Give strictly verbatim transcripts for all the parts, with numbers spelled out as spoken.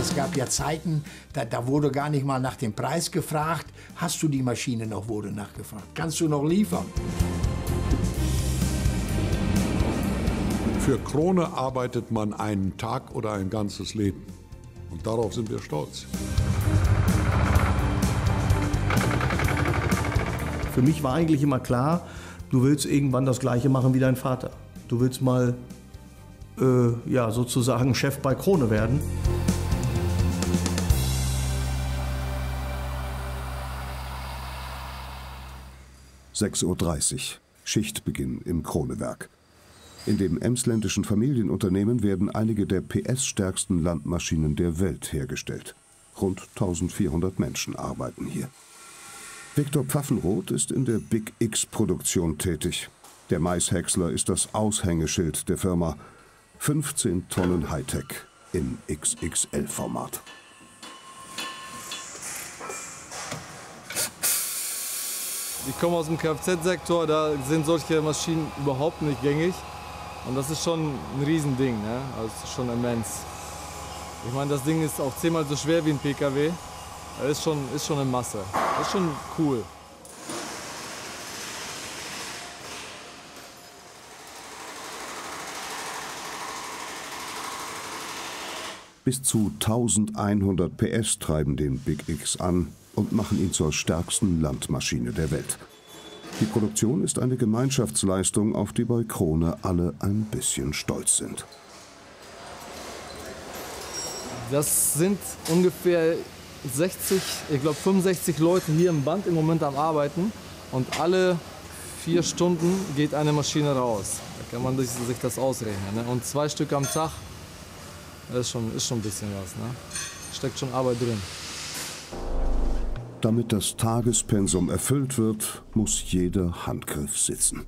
Es gab ja Zeiten, da, da wurde gar nicht mal nach dem Preis gefragt. Hast du die Maschine noch, wurde nachgefragt. Kannst du noch liefern? Für Krone arbeitet man einen Tag oder ein ganzes Leben. Und darauf sind wir stolz. Für mich war eigentlich immer klar, du willst irgendwann das Gleiche machen wie dein Vater. Du willst mal äh, ja, sozusagen Chef bei Krone werden. sechs Uhr dreißig, Schichtbeginn im Kronewerk. In dem emsländischen Familienunternehmen werden einige der P S-stärksten Landmaschinen der Welt hergestellt. Rund eintausendvierhundert Menschen arbeiten hier. Viktor Pfaffenroth ist in der Big X-Produktion tätig. Der Maishäcksler ist das Aushängeschild der Firma. fünfzehn Tonnen Hightech im X X L-Format. Ich komme aus dem Kfz-Sektor, da sind solche Maschinen überhaupt nicht gängig. Und das ist schon ein Riesending, ne? Also das ist schon immens. Ich meine, das Ding ist auch zehnmal so schwer wie ein P K W. Das ist schon, ist schon eine Masse. Das ist schon cool. Bis zu eintausendeinhundert P S treiben den Big X an und machen ihn zur stärksten Landmaschine der Welt. Die Produktion ist eine Gemeinschaftsleistung, auf die bei Krone alle ein bisschen stolz sind. Das sind ungefähr sechzig, ich glaube fünfundsechzig Leute hier im Band im Moment am Arbeiten. Und alle vier Stunden geht eine Maschine raus. Da kann man sich das ausrechnen. Ne? Und zwei Stück am Tag, das ist schon, ist schon ein bisschen was. Ne? Steckt schon Arbeit drin. Damit das Tagespensum erfüllt wird, muss jeder Handgriff sitzen.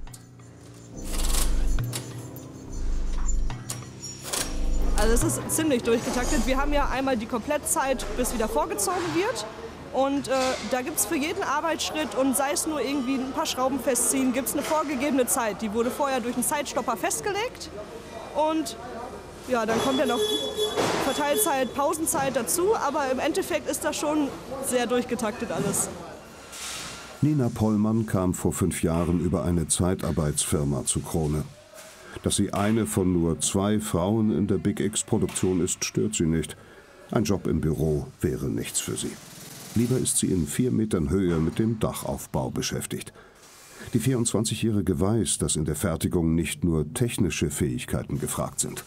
Also es ist ziemlich durchgetaktet. Wir haben ja einmal die Komplettzeit, bis wieder vorgezogen wird. Und äh, da gibt es für jeden Arbeitsschritt, und sei es nur irgendwie ein paar Schrauben festziehen, gibt es eine vorgegebene Zeit. Die wurde vorher durch einen Zeitstopper festgelegt. Und ja, dann kommt ja noch Verteilzeit, Pausenzeit dazu, aber im Endeffekt ist das schon sehr durchgetaktet alles. Nina Pollmann kam vor fünf Jahren über eine Zeitarbeitsfirma zu Krone. Dass sie eine von nur zwei Frauen in der Big X-Produktion ist, stört sie nicht. Ein Job im Büro wäre nichts für sie. Lieber ist sie in vier Metern Höhe mit dem Dachaufbau beschäftigt. Die vierundzwanzigjährige weiß, dass in der Fertigung nicht nur technische Fähigkeiten gefragt sind.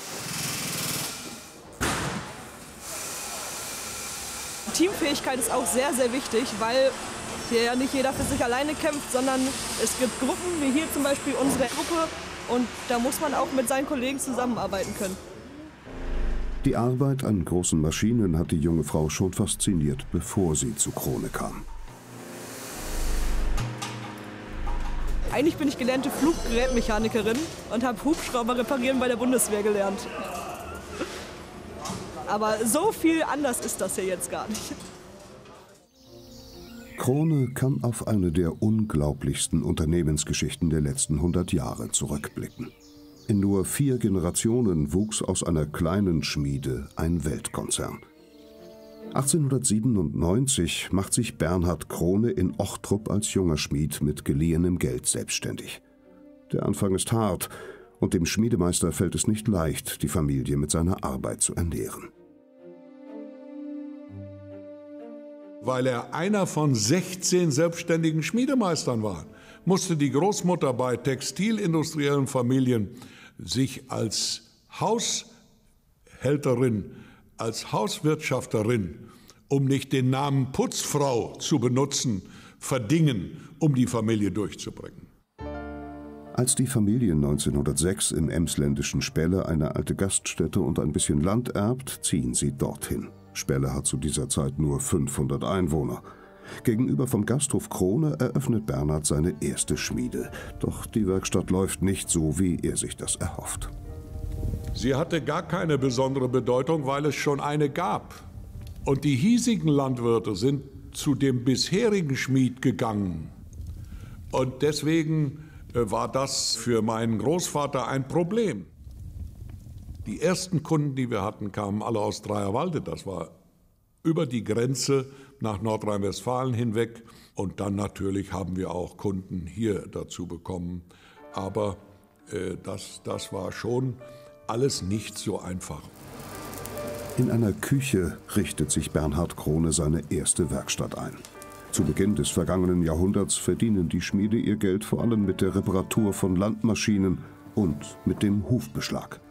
Teamfähigkeit ist auch sehr, sehr wichtig, weil hier ja nicht jeder für sich alleine kämpft, sondern es gibt Gruppen, wie hier zum Beispiel unsere Gruppe, und da muss man auch mit seinen Kollegen zusammenarbeiten können. Die Arbeit an großen Maschinen hat die junge Frau schon fasziniert, bevor sie zu Krone kam. Eigentlich bin ich gelernte Fluggerätmechanikerin und habe Hubschrauber reparieren bei der Bundeswehr gelernt. Aber so viel anders ist das hier jetzt gar nicht. Krone kann auf eine der unglaublichsten Unternehmensgeschichten der letzten hundert Jahre zurückblicken. In nur vier Generationen wuchs aus einer kleinen Schmiede ein Weltkonzern. achtzehnhundertsiebenundneunzig macht sich Bernhard Krone in Ochtrup als junger Schmied mit geliehenem Geld selbstständig. Der Anfang ist hart und dem Schmiedemeister fällt es nicht leicht, die Familie mit seiner Arbeit zu ernähren. Weil er einer von sechzehn selbstständigen Schmiedemeistern war, musste die Großmutter bei textilindustriellen Familien sich als Haushälterin, als Hauswirtschafterin, um nicht den Namen Putzfrau zu benutzen, verdingen, um die Familie durchzubringen. Als die Familie neunzehnhundertsechs im emsländischen Spelle eine alte Gaststätte und ein bisschen Land erbt, ziehen sie dorthin. Spelle hat zu dieser Zeit nur fünfhundert Einwohner. Gegenüber vom Gasthof Krone eröffnet Bernhard seine erste Schmiede. Doch die Werkstatt läuft nicht so, wie er sich das erhofft. Sie hatte gar keine besondere Bedeutung, weil es schon eine gab. Und die hiesigen Landwirte sind zu dem bisherigen Schmied gegangen. Und deswegen war das für meinen Großvater ein Problem. Die ersten Kunden, die wir hatten, kamen alle aus Dreierwalde. Das war über die Grenze nach Nordrhein-Westfalen hinweg. Und dann natürlich haben wir auch Kunden hier dazu bekommen. Aber äh, das, das war schon alles nicht so einfach. In einer Küche richtet sich Bernhard Krone seine erste Werkstatt ein. Zu Beginn des vergangenen Jahrhunderts verdienen die Schmiede ihr Geld vor allem mit der Reparatur von Landmaschinen und mit dem Hufbeschlag.